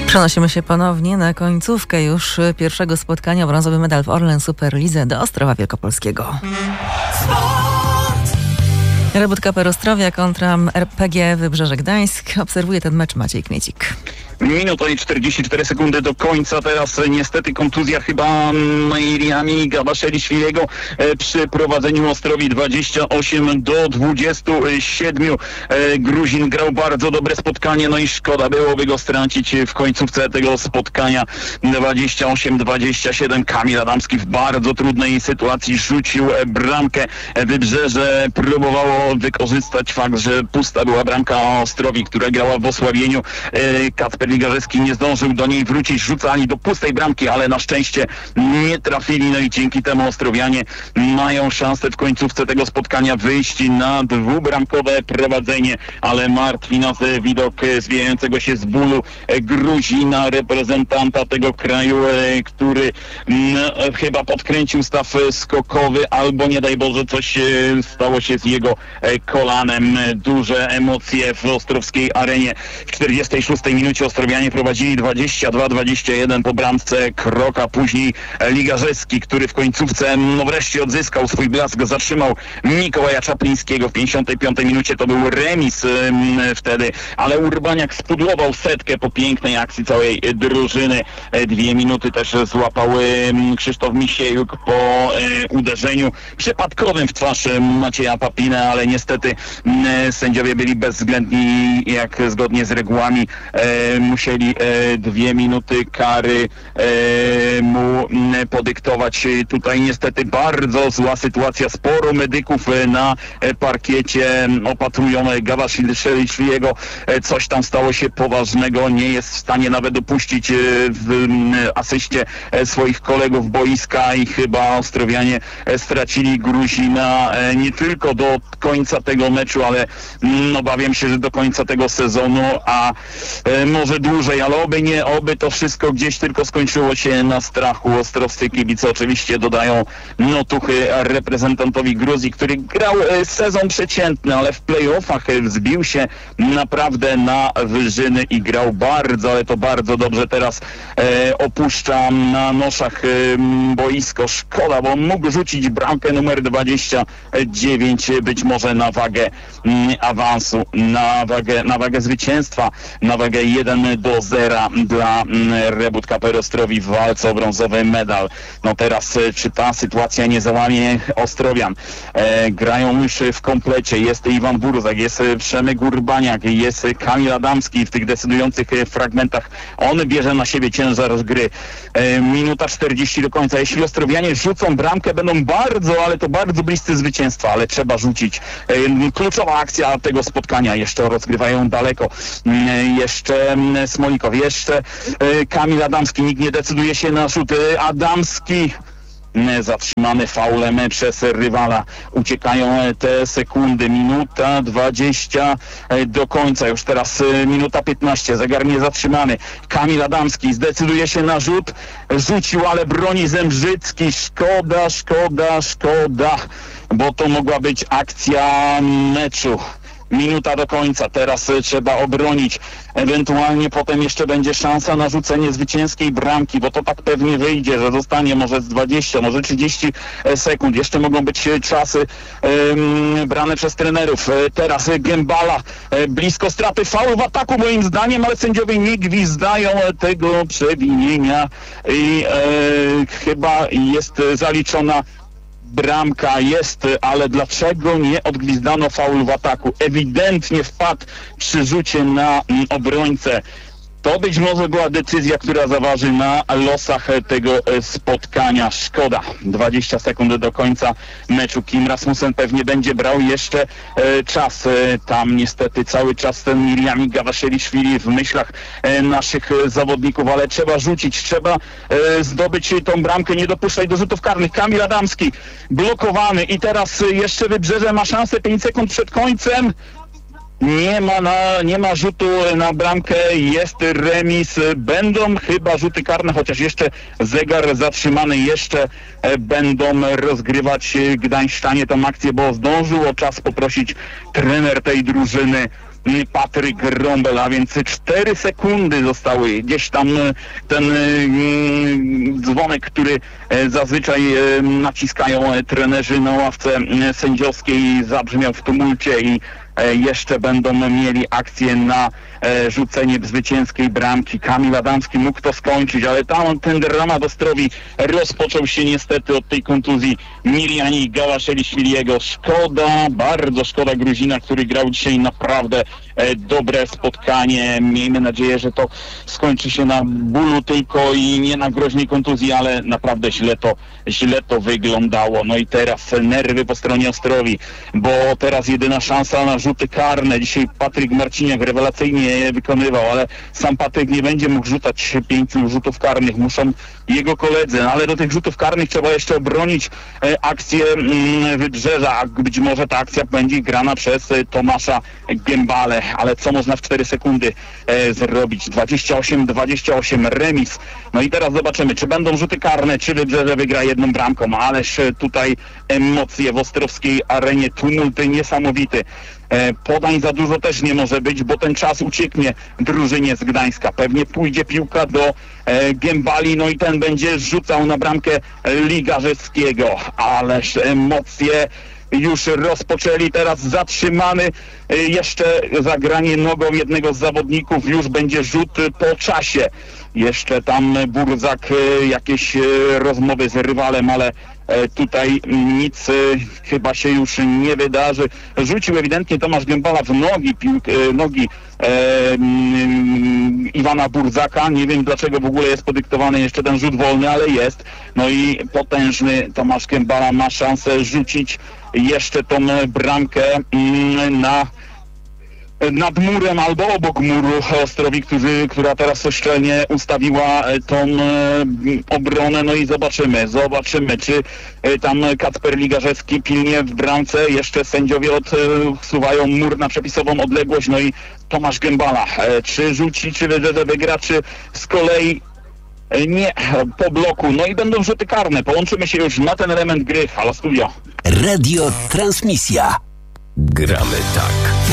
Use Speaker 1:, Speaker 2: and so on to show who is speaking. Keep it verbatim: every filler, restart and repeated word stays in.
Speaker 1: Przenosimy się ponownie na końcówkę już pierwszego spotkania. Brązowy medal w Orlen Superlidze do Ostrowa Wielkopolskiego. Rebut K P R Ostrowia kontra R P G Wybrzeże Gdańsk. Obserwuje ten mecz Maciej Kmiecik.
Speaker 2: Minuta i czterdzieści cztery sekundy do końca. Teraz niestety kontuzja chyba Iriami Gabaszeliszwiliego przy prowadzeniu Ostrowi dwadzieścia osiem do dwudziestu siedmiu. Gruzin grał bardzo dobre spotkanie, no i szkoda byłoby go stracić w końcówce tego spotkania. dwadzieścia osiem dwadzieścia siedem. Kamil Adamski w bardzo trudnej sytuacji rzucił bramkę. Wybrzeże próbowało wykorzystać fakt, że pusta była bramka Ostrowi, która grała w osłabieniu. Kacper Ligarzewski nie zdążył do niej wrócić, rzucali do pustej bramki, ale na szczęście nie trafili, no i dzięki temu Ostrowianie mają szansę w końcówce tego spotkania wyjść na dwubramkowe prowadzenie, ale martwi nas widok zwijającego się z bólu Gruzina, reprezentanta tego kraju, który no, chyba podkręcił staw skokowy, albo nie daj Boże coś stało się z jego kolanem. Duże emocje w ostrowskiej arenie. W czterdziestej szóstej minucie Ostrowianie prowadzili dwadzieścia dwa dwadzieścia jeden po bramce Kroka, później Ligarzewski, który w końcówce no wreszcie odzyskał swój blask, zatrzymał Mikołaja Czaplińskiego. W pięćdziesiątej piątej minucie to był remis um, wtedy, ale Urbaniak spudłował setkę po pięknej akcji całej drużyny. Dwie minuty też złapał um, Krzysztof Misiejuk po um, uderzeniu przypadkowym w twarz Macieja Papinę, ale niestety um, sędziowie byli bezwzględni, jak zgodnie z regułami um, musieli e, dwie minuty kary e, mu m, podyktować. Tutaj niestety bardzo zła sytuacja. Sporo medyków e, na e, parkiecie m, opatrują Gawasziliszwiliego. E, coś tam stało się poważnego. Nie jest w stanie nawet dopuścić e, w m, asyście e, swoich kolegów boiska i chyba Ostrowianie e, stracili Gruzina e, nie tylko do końca tego meczu, ale m, obawiam się, że do końca tego sezonu, a e, może dłużej, ale oby nie, oby to wszystko gdzieś tylko skończyło się na strachu. Ostrowscy kibice oczywiście dodają notuchy reprezentantowi Gruzji, który grał sezon przeciętny, ale w play-offach wzbił się naprawdę na wyżyny i grał bardzo, ale to bardzo dobrze. Teraz e, opuszcza na noszach e, boisko. Szkoda, bo mógł rzucić bramkę numer dwadzieścia dziewięć, być może na wagę m, awansu, na wagę, na wagę zwycięstwa, na wagę jeden do zera dla Rebut K P R Ostrowi w walce o brązowy medal. No teraz czy ta sytuacja nie załamie Ostrowian? E, grają już w komplecie. Jest Iwan Burzak, jest Przemek Urbaniak, jest Kamil Adamski w tych decydujących fragmentach. On bierze na siebie ciężar gry. E, minuta czterdzieści do końca. Jeśli Ostrowianie rzucą bramkę, będą bardzo, ale to bardzo bliscy zwycięstwa, ale trzeba rzucić. E, kluczowa akcja tego spotkania. Jeszcze rozgrywają daleko. E, jeszcze Smolikow, jeszcze e, Kamil Adamski, nikt nie decyduje się na rzut. Adamski e, zatrzymany faulem przez rywala. Uciekają te sekundy. Minuta dwadzieścia e, do końca. Już teraz e, minuta piętnaście. Zegar nie zatrzymany. Kamil Adamski zdecyduje się na rzut. Rzucił, ale broni Zembrzycki. Szkoda, szkoda, szkoda, bo to mogła być akcja meczu. Minuta do końca, teraz trzeba obronić, ewentualnie potem jeszcze będzie szansa na rzucenie zwycięskiej bramki, bo to tak pewnie wyjdzie, że zostanie może z dwadzieścia, może trzydzieści sekund, jeszcze mogą być czasy um, brane przez trenerów. Teraz Gębala, blisko straty, faul w ataku moim zdaniem, ale sędziowie nie gwizdają tego przewinienia i e, chyba jest zaliczona bramka, jest, ale dlaczego nie odgwizdano faulu w ataku? Ewidentnie wpadł przy rzucie na obrońcę. To być może była decyzja, która zaważy na losach tego spotkania. Szkoda. dwadzieścia sekund do końca meczu. Kim Rasmussen pewnie będzie brał jeszcze e, czas. E, tam niestety cały czas ten Iriami Gawaszeliszwili w myślach e, naszych zawodników, ale trzeba rzucić, trzeba e, zdobyć tą bramkę, nie dopuszczać do rzutów karnych. Kamil Adamski blokowany i teraz jeszcze Wybrzeże ma szansę pięć sekund przed końcem. Nie ma, na, nie ma rzutu na bramkę, jest remis, będą chyba rzuty karne, chociaż jeszcze zegar zatrzymany, jeszcze będą rozgrywać Gdańszczanie tą akcję, bo zdążył o czas poprosić trener tej drużyny Patryk Rąbel, a więc cztery sekundy zostały. Gdzieś tam ten dzwonek, który zazwyczaj naciskają trenerzy na ławce sędziowskiej, zabrzmiał w tumulcie i jeszcze będą mieli akcję na rzucenie zwycięskiej bramki. Kamil Adamski mógł to skończyć, ale tam ten dramat Ostrowi rozpoczął się niestety od tej kontuzji Miriani Gałaszeli-Świliego. Szkoda, bardzo szkoda Gruzina, który grał dzisiaj naprawdę dobre spotkanie. Miejmy nadzieję, że to skończy się na bólu tylko i nie na groźnej kontuzji, ale naprawdę źle to, źle to wyglądało. No i teraz nerwy po stronie Ostrowi, bo teraz jedyna szansa na rzuty karne. Dzisiaj Patryk Marciniak rewelacyjnie je wykonywał, ale sam Patryk nie będzie mógł rzucać pięciu rzutów karnych. Muszą jego koledzy, no ale do tych rzutów karnych trzeba jeszcze obronić e, akcję mm, Wybrzeża. Być może ta akcja będzie grana przez e, Tomasza Gębalę, ale co można w cztery sekundy e, zrobić? dwadzieścia osiem dwadzieścia osiem, remis. No i teraz zobaczymy, czy będą rzuty karne, czy Wybrzeże wygra jedną bramką, ależ e, tutaj emocje w ostrowskiej arenie, tumulty niesamowity. E, podań za dużo też nie może być, bo ten czas ucieknie drużynie z Gdańska. Pewnie pójdzie piłka do e, Gębali, no i ten będzie rzucał na bramkę Ligarzewskiego. Ależ emocje już rozpoczęli, teraz zatrzymany e, jeszcze zagranie nogą jednego z zawodników, już będzie rzut po czasie. Jeszcze tam Burzak, e, jakieś e, rozmowy z rywalem, ale tutaj nic chyba się już nie wydarzy. Rzucił ewidentnie Tomasz Gębala w nogi, piłk- nogi e, m, Iwana Burzaka. Nie wiem dlaczego w ogóle jest podyktowany jeszcze ten rzut wolny, ale jest. No i potężny Tomasz Gębala ma szansę rzucić jeszcze tą bramkę m, na nad murem albo obok muru Ostrowi, który, która teraz szczelnie ustawiła tą e, obronę. No i zobaczymy, zobaczymy, czy e, tam Kacper Ligarzewski pilnie w bramce. Jeszcze sędziowie odsuwają mur na przepisową odległość. No i Tomasz Gębala, e, czy rzuci, czy wygra, wygra, czy z kolei e, nie, po bloku. No i będą rzuty karne. Połączymy się już na ten element gry. Halo Studio.
Speaker 3: Radio Transmisja. Gramy tak.